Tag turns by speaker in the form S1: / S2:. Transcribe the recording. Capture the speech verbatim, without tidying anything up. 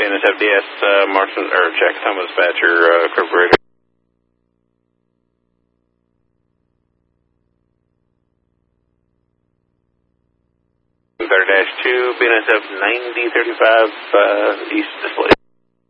S1: B N S F D S, uh, Martin, or Jack Thomas Dispatcher, uh, Corporator. thirty dash two, B N S F ninety thirty-five, uh, East Display.